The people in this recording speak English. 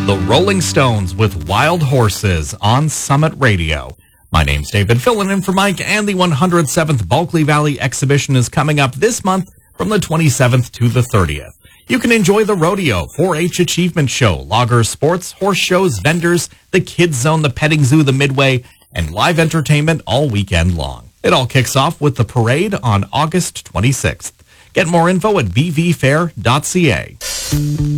The Rolling Stones with Wild Horses on Summit Radio. My name's David, filling in for Mike, and the 107th Bulkley Valley exhibition is coming up this month from the 27th to the 30th. You can enjoy the rodeo, 4-H achievement show, logger sports, horse shows, vendors, the kids zone, the petting zoo, the midway, and live entertainment all weekend long. It all kicks off with the parade on August 26th. Get more info at bvfair.ca.